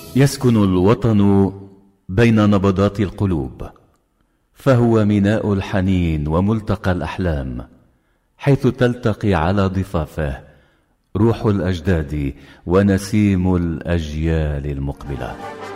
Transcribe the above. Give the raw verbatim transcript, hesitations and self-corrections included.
يسكن الوطن بين نبضات القلوب، فهو ميناء الحنين وملتقى الأحلام، حيث تلتقي على ضفافه روح الأجداد ونسيم الأجيال المقبلة.